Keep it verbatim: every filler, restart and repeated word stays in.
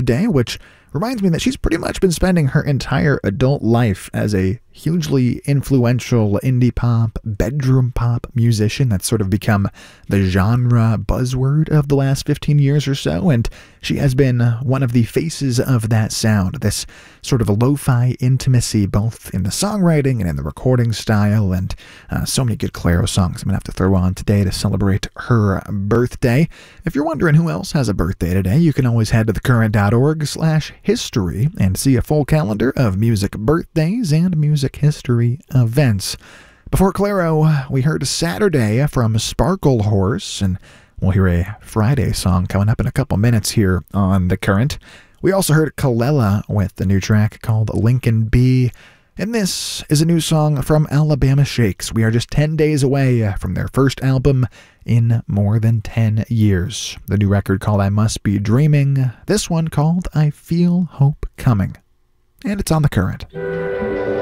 today, which reminds me that she's pretty much been spending her entire adult life as a hugely influential indie pop, bedroom pop musician that's sort of become the genre buzzword of the last fifteen years or so, and she has been one of the faces of that sound, this sort of a lo-fi intimacy both in the songwriting and in the recording style, and uh, so many good Clairo songs I'm going to have to throw on today to celebrate her birthday. If you're wondering who else has a birthday today, you can always head to thecurrent.org slash history and see a full calendar of music birthdays and music history events. Before Clairo, we heard Saturday from Sparkle Horse, and we'll hear a Friday song coming up in a couple minutes here on The Current. We also heard Kelela with the new track called Lincoln B, and this is a new song from Alabama Shakes. We are just ten days away from their first album in more than ten years. The new record called I Must Be Dreaming, this one called I Feel Hope Coming. And it's on The Current.